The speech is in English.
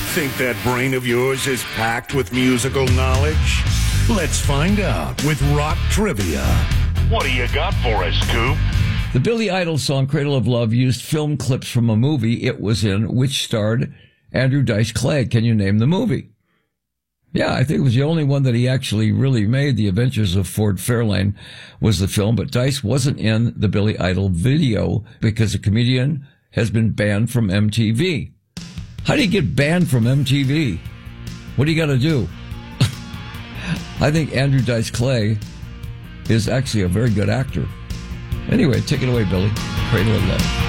Think that brain of yours is packed with musical knowledge? Let's find out with Rock Trivia. What do you got for us, Coop? The Billy Idol song Cradle of Love used film clips from a movie it was in, which starred Andrew Dice Clay. Can you name the movie? Yeah, I think it was the only one that he actually really made. The Adventures of Ford Fairlane was the film, but Dice wasn't in the Billy Idol video because the comedian has been banned from MTV. How do you get banned from MTV? What do you got to do? I think Andrew Dice Clay is actually a very good actor. Anyway, take it away, Billy. Cradle of Love.